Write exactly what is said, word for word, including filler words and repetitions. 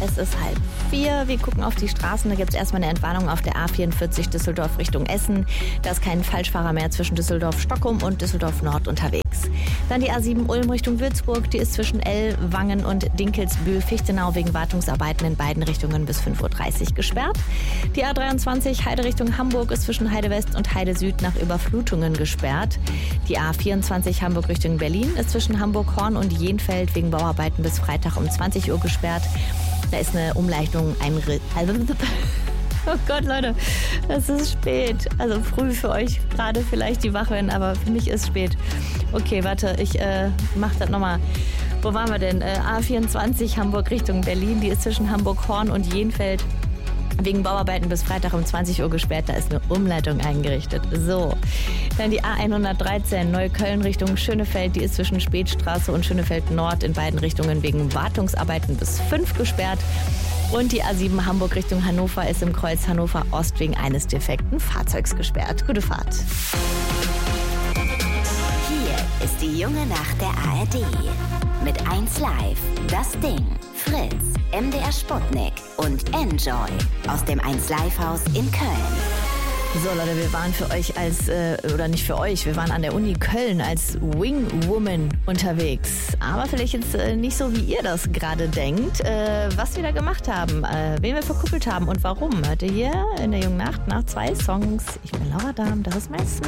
Es ist halb vier. Wir gucken auf die Straßen. Da gibt es erstmal eine Entwarnung auf der A vierundvierzig Düsseldorf Richtung Essen. Da ist kein Falschfahrer mehr zwischen Düsseldorf-Stockholm und Düsseldorf-Nord unterwegs. Dann die A sieben Ulm Richtung Würzburg. Die ist zwischen Ellwangen und Dinkelsbühl-Fichtenau wegen Wartungsarbeiten in beiden Richtungen bis fünf Uhr dreißig gesperrt. Die A dreiundzwanzig Heide Richtung Hamburg ist zwischen Heide West und Heide Süd nach Überflutungen gesperrt. Die A vierundzwanzig Hamburg Richtung Berlin ist zwischen Hamburg-Horn und Jenfeld wegen Bauarbeiten bis Freitag um zwanzig Uhr gesperrt. Da ist eine Umleitung einri... Oh Gott, Leute, es ist spät. Also früh für euch gerade vielleicht die Wachwellen, aber für mich ist spät. Okay, warte, ich äh, mach das nochmal. Wo waren wir denn? Äh, A vierundzwanzig Hamburg Richtung Berlin, die ist zwischen Hamburg-Horn und Jenfeld wegen Bauarbeiten bis Freitag um zwanzig Uhr gesperrt. Da ist eine Umleitung eingerichtet. So, dann die A hundertdreizehn Neukölln Richtung Schönefeld. Die ist zwischen Spätstraße und Schönefeld Nord in beiden Richtungen wegen Wartungsarbeiten bis fünf gesperrt. Und die A sieben Hamburg Richtung Hannover ist im Kreuz Hannover Ost wegen eines defekten Fahrzeugs gesperrt. Gute Fahrt. Hier ist die junge Nacht der A R D. Mit eins Live, Das Ding, Fritz, M D R Sputnik und Enjoy aus dem eins Live Haus in Köln. So Leute, wir waren für euch als, äh, oder nicht für euch, wir waren an der Uni Köln als Wingwoman unterwegs. Aber vielleicht jetzt äh, nicht so, wie ihr das gerade denkt, äh, was wir da gemacht haben, äh, wen wir verkuppelt haben und warum. Hört ihr hier in der jungen Nacht nach zwei Songs. Ich bin Laura Dahm, das ist mein